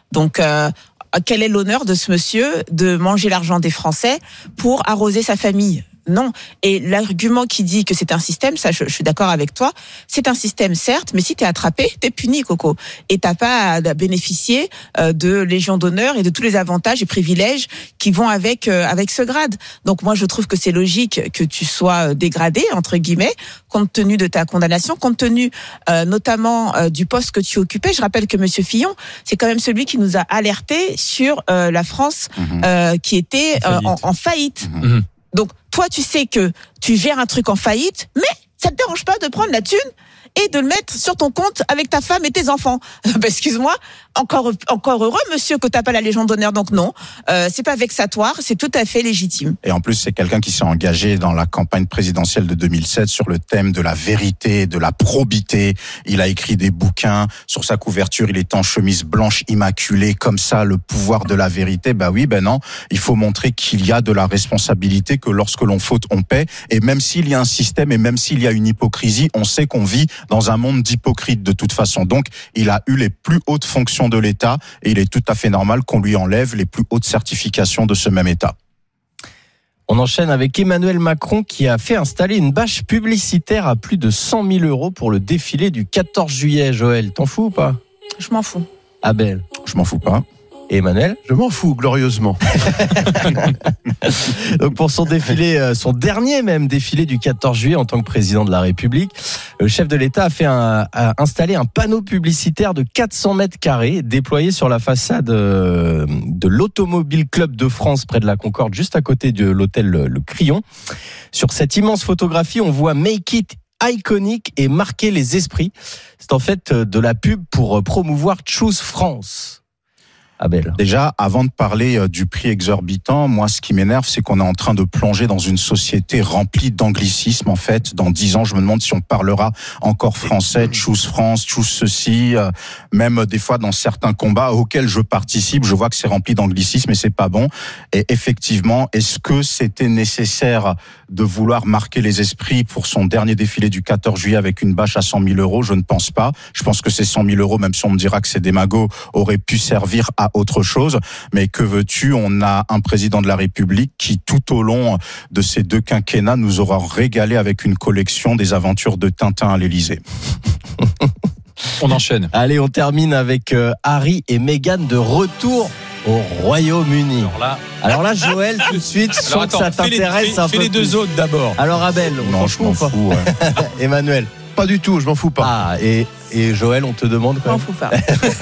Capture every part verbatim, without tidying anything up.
Donc, euh, quel est l'honneur de ce monsieur de manger l'argent des Français pour arroser sa famille ? Non. Et l'argument qui dit que c'est un système, ça, je, je suis d'accord avec toi. C'est un système, certes, mais si t'es attrapé, t'es puni, Coco. Et t'as pas à bénéficier euh, de Légion d'honneur et de tous les avantages et privilèges qui vont avec euh, avec ce grade. Donc moi, je trouve que c'est logique que tu sois dégradé, entre guillemets, compte tenu de ta condamnation, compte tenu euh, notamment euh, du poste que tu occupais. Je rappelle que Monsieur Fillon, c'est quand même celui qui nous a alerté sur euh, la France mmh. euh, qui était euh, en, en faillite. Mmh. Donc, toi, tu sais que tu gères un truc en faillite, mais ça te dérange pas de prendre la thune et de le mettre sur ton compte avec ta femme et tes enfants. Bah, excuse-moi, encore encore heureux, monsieur, que t'as pas la Légion d'honneur. Donc non, euh, c'est pas vexatoire, c'est tout à fait légitime. Et en plus, c'est quelqu'un qui s'est engagé dans la campagne présidentielle de deux mille sept sur le thème de la vérité, de la probité. Il a écrit des bouquins. Sur sa couverture, il est en chemise blanche immaculée, comme ça, le pouvoir de la vérité. Bah oui, ben non. Il faut montrer qu'il y a de la responsabilité, que lorsque l'on faute, on paie. Et même s'il y a un système et même s'il y a une hypocrisie, on sait qu'on vit dans un monde d'hypocrites de toute façon. Donc, il a eu les plus hautes fonctions de l'État et il est tout à fait normal qu'on lui enlève les plus hautes certifications de ce même État. On enchaîne avec Emmanuel Macron qui a fait installer une bâche publicitaire à plus de cent mille euros pour le défilé du quatorze juillet. Joël, t'en fous ou pas ? Je m'en fous. Abel ? Je m'en fous pas. Et Emmanuel ? Je m'en fous, glorieusement. Donc pour son défilé, son dernier même défilé du quatorze juillet en tant que président de la République, le chef de l'État a fait un, a installé un panneau publicitaire de quatre cents mètres carrés déployé sur la façade de l'Automobile Club de France près de la Concorde, juste à côté de l'hôtel Le Crillon. Sur cette immense photographie, on voit Make It iconique et marquer les esprits. C'est en fait de la pub pour promouvoir Choose France. Abel. Déjà, avant de parler du prix exorbitant, moi, ce qui m'énerve, c'est qu'on est en train de plonger dans une société remplie d'anglicisme. En fait, dans dix ans, je me demande si on parlera encore français, choose France, choose ceci. Même des fois, dans certains combats auxquels je participe, je vois que c'est rempli d'anglicisme et c'est pas bon. Et effectivement, est-ce que c'était nécessaire de vouloir marquer les esprits pour son dernier défilé du quatorze juillet avec une bâche à cent mille euros? Je ne pense pas. Je pense que ces cent mille euros, même si on me dira que c'est des magots, auraient pu servir à autre chose. Mais que veux-tu? On a un président de la République qui, tout au long de ces deux quinquennats, nous aura régalé avec une collection des aventures de Tintin à l'Élysée. On enchaîne. Allez, on termine avec euh, Harry et Meghan de retour au Royaume-Uni. Alors là, Alors là Joël, tout de suite, je sens que ça t'intéresse fais, un fais peu les deux plus. autres d'abord. Alors Abel, on Non, s'en je fout m'en ou pas fous. Ouais. Emmanuel. Pas du tout, je m'en fous pas. Ah, et, et Joël, on te demande Je quand m'en même. fous pas.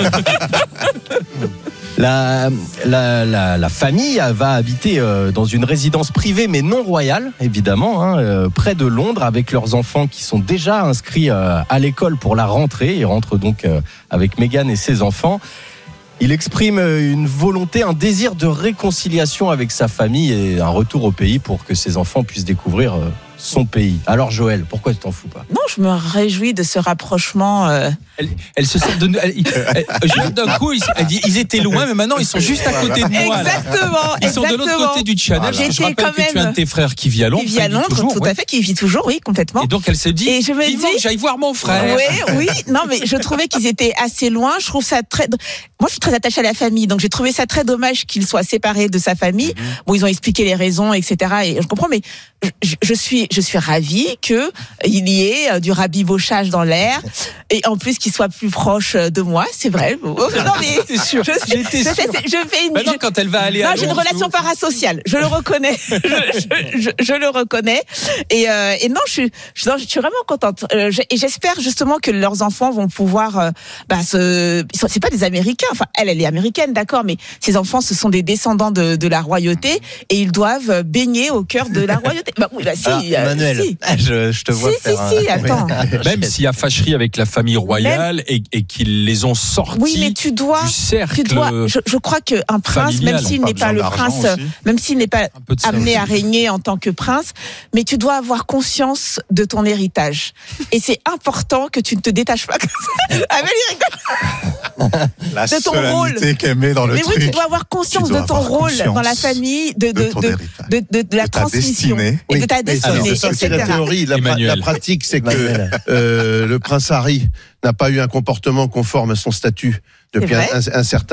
La, la, la, la famille va habiter euh, dans une résidence privée mais non royale, évidemment, hein, euh, près de Londres, avec leurs enfants qui sont déjà inscrits euh, à l'école pour la rentrée. Ils rentrent donc euh, avec Meghan et ses enfants. Il exprime une volonté, un désir de réconciliation avec sa famille et un retour au pays pour que ses enfants puissent découvrir euh, son pays. Alors Joël, pourquoi tu t'en fous pas? Non, je me réjouis de ce rapprochement. Euh... Elle, elle se sert de nous. Elle, elle, elle, juste d'un coup, ils, elle dit, ils étaient loin, mais maintenant ils sont juste à côté de moi. Exactement. Là. Ils sont exactement. de l'autre côté du channel. J'étais Je rappelle quand que tu as un de tes frères qui vit à Londres. Qui vit à Londres, toujours, tout ouais. à fait, qui vit toujours, oui, complètement. Et donc elle se dit, et je me il dis, faut que j'aille voir mon frère. Oui, oui, non, mais je trouvais qu'ils étaient assez loin. Je trouve ça très. Moi, je suis très attachée à la famille, donc j'ai trouvé ça très dommage qu'ils soient séparés de sa famille. Mm-hmm. Bon, ils ont expliqué les raisons, et cetera. Et je comprends, mais je, je suis, je suis ravie que il y ait du rabibochage dans l'air, et en plus qu'il soit plus proche de moi, c'est vrai. Non mais t'es sûr. Je, sais, J'étais je, sûr. sais, je fais une. Maintenant, je, quand elle va aller. Non, à j'ai une Londres, relation parasociale. Je le reconnais. je, je, je, je le reconnais. Et, euh, et non, je suis, je, non, je suis vraiment contente. Euh, et j'espère justement que leurs enfants vont pouvoir. Euh, bah, se, c'est pas des Américains. Enfin, elle, elle est américaine, d'accord, mais ces enfants, ce sont des descendants de, de la royauté, et ils doivent baigner au cœur de la royauté. Bah oui, bah si. Ah, Emmanuel, euh, si. Je, je te vois si, faire. Si, si, un... attends. Même s'il y a fâcherie avec la famille royale et, et qu'ils les ont sortis oui, mais tu dois, du cercle. Tu dois, je, je crois qu'un prince, familial, même s'il n'est pas le prince, aussi. même s'il n'est pas amené à régner en tant que prince, mais tu dois avoir conscience de ton héritage. Et c'est important que tu ne te détaches pas comme ça. Amélie, La de ton rôle qu'elle met dans le mais truc. oui, tu dois avoir conscience dois de ton avoir rôle conscience dans la famille, de, de, de ton de, héritage. de, de, de la De ta transmission destinée. et Oui, de ta mais destinée, c'est ça, c'est la et cetera. théorie. La, pra- Emmanuel. la pratique, c'est que Emmanuel. euh, le prince Harry n'a pas eu un comportement conforme à son statut depuis un, vrai un, un certain